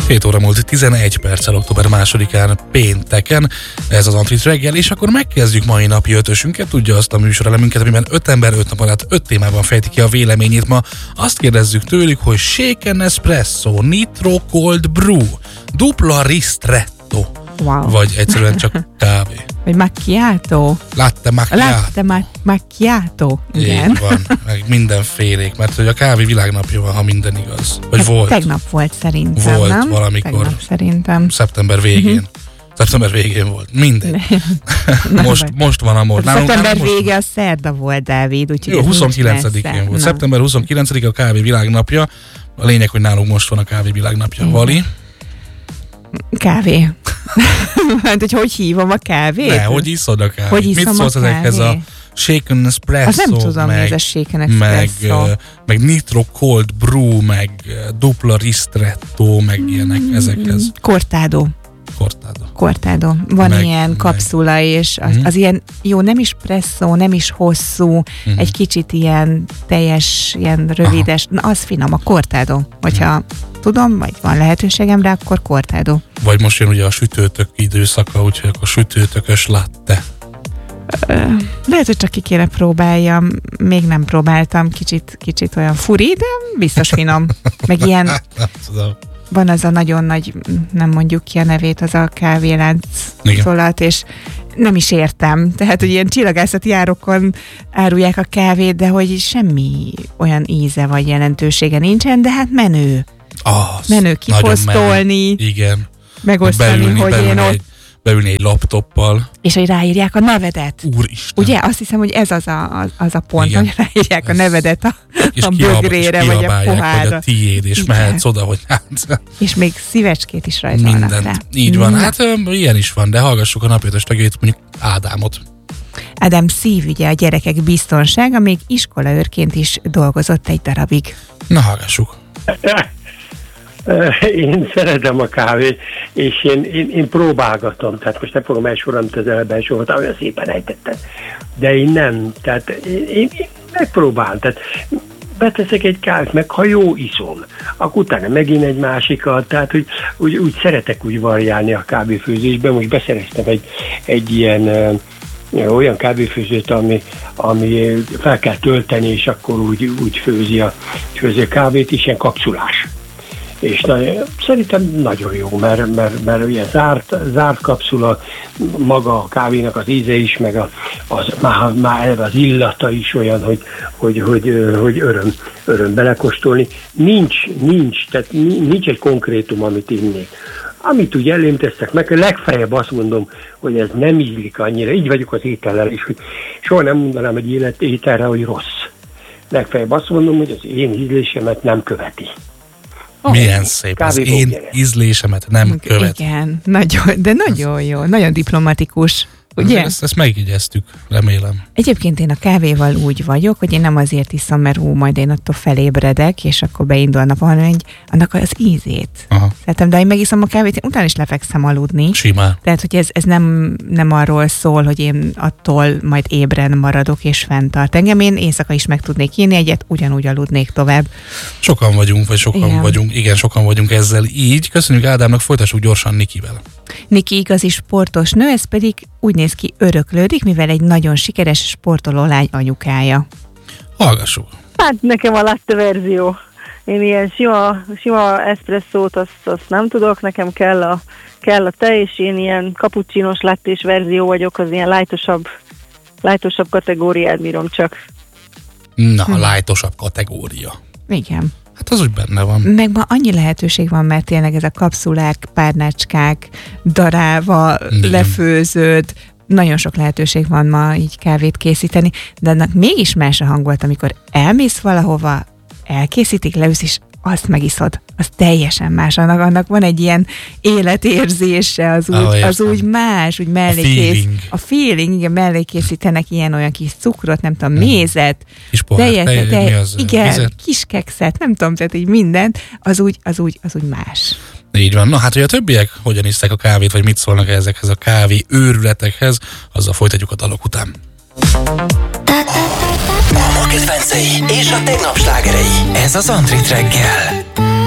7 óra múlt 11 perccel október 2-án pénteken, ez az Antrit reggel, és akkor megkezdjük mai napi ötösünket, tudja azt a műsorelemünket, amiben 5 ember 5 nap alatt 5 témában fejti ki a véleményét. Ma azt kérdezzük tőlük, hogy shaken espresso, nitro cold brew, dupla ristretto, wow, vagy egyszerűen csak kávé. Vagy macchiato. Latte macchiato. Macchiato, igen. Így van, meg mindenfélék, mert hogy a kávé világnapja van, ha minden igaz. Vagy ez volt. Tegnap volt szerintem, volt nem? valamikor. Tegnap szerintem. Szeptember végén. Szeptember végén volt. Mindegy. most van a most. Szeptember vége a szerda volt, Dávid, úgyhogy jó, 29-én volt. Szeptember 29-a a kávé világnapja. A lényeg, hogy nálunk most van a kávé világnapja. Vali? Kávé. Hát, hogy hívom a kávét? Ne, hogy iszod a kávét? Hogy iszom. Mit szólsz ezekhez a shaken espresso? Azt nem tudom, meg, mi ez a shaken espresso. Meg nitro cold brew, meg dupla ristretto, meg ilyenek ezekhez. Cortado. Van meg, ilyen kapszula, és az ilyen, jó, nem is presszó, nem is hosszú, egy kicsit ilyen teljes, ilyen rövides, na, az finom, a cortado. Hogyha tudom, vagy van lehetőségem rá, akkor cortado. Vagy most jön ugye a sütőtök időszaka, úgyhogy akkor sütőtökös latte. Lehet, hogy csak ki kéne próbáljam, még nem próbáltam, kicsit olyan furi, de biztos finom. Meg ilyen... Van az a nagyon nagy, nem mondjuk ki a nevét, az a kávélánc szolat, és nem is értem. Tehát, hogy ilyen csillagászati árokon árulják a kávét, de hogy semmi olyan íze vagy jelentősége nincsen, de hát menő. Menő kiposztolni. Igen. Megosztani, hogy én ott... Beülni egy laptoppal. És hogy ráírják a nevedet. Úristen. Ugye? Azt hiszem, hogy ez az a pont, igen, hogy ráírják a nevedet a bögrére, vagy a pohárra. Hogy a tiéd, és igen, mehetsz oda, hogy hát... És még szívecskét is rajzolnak rá. Így van. Hát ilyen is van, de hallgassuk a napjötös tagjait, mondjuk Ádámot. Ádám Szív, ugye a gyerekek biztonsága, még iskolaőrként is dolgozott egy darabig. Na, hallgassuk. Én szeretem a kávét, és én próbálgatom, tehát most nem fogom elsorolni, amit az előbb elsoroltam, olyan szépen ejtettem, de én nem, tehát én megpróbálom, tehát beteszek egy kávét, meg ha jó iszom, akkor utána megint egy másikat, tehát hogy úgy szeretek úgy variálni a kávéfőzésben, most beszereztem egy ilyen olyan kávéfőzőt, ami fel kell tölteni, és akkor úgy főzi a kávét, és ilyen kapszulás. És szerintem nagyon jó, mert ugye zárt kapszula, maga a kávénak az íze is, meg már eleve az illata is olyan, hogy öröm belekóstolni. Tehát nincs egy konkrétum, amit innék. Amit úgy elém tesztek meg, legfeljebb azt mondom, hogy ez nem ízlik annyira. Így vagyok az étellel is, hogy soha nem mondanám egy ételre, hogy rossz. Legfeljebb azt mondom, hogy az én ízlésemet nem követi. Milyen szép, az én ízlésemet nem követ. Igen, nagyon jó, nagyon diplomatikus. Ugye? Ezt megjegyeztük, remélem. Egyébként én a kávéval úgy vagyok, hogy én nem azért iszom, mert majd én attól felébredek, és akkor beindul a napon, hanem annak az ízét. Szeretem, de én megiszom a kávét, én utána is lefekszem aludni. Simán. Tehát, hogy ez nem arról szól, hogy én attól majd ébren maradok és fenntart engem. Én éjszaka is meg tudnék írni egyet, ugyanúgy aludnék tovább. Sokan vagyunk ezzel így. Köszönjük Ádámnak, folytassuk gyorsan Nikivel. Niki igazi sportos nő, ez pedig úgy néz ki, öröklődik, mivel egy nagyon sikeres sportolólány anyukája. Hallgassuk. Hát nekem a latte verzió. Én ilyen sima eszpresszót azt nem tudok, nekem kell a te, és én ilyen cappuccinos lattés verzió vagyok, az ilyen lightosabb kategóriát bírom csak. Na, lightosabb kategória. Igen. Hát az úgy benne van. Meg ma annyi lehetőség van, mert tényleg ez a kapszulák, párnácskák, darálva, lefőződ, nagyon sok lehetőség van ma így kávét készíteni, de annak mégis más a hangulat, amikor elmész valahova, elkészítik, leülsz, és azt megiszod. Az teljesen más. Annak van egy ilyen életérzése, az úgy más, úgy mellékész. A feeling, igen, mellékészítenek ilyen-olyan kis cukrot, nem tudom, mézet, igen, kis kekszet, nem tudom, tehát így mindent, az úgy más. Így van. Na hát, hogy a többiek hogyan iszták a kávét, vagy mit szólnak ezekhez a kávé őrületekhez, azzal folytatjuk a dalok után. A ma kedvencei és a tegnap slágerei. Ez az Antrit reggel.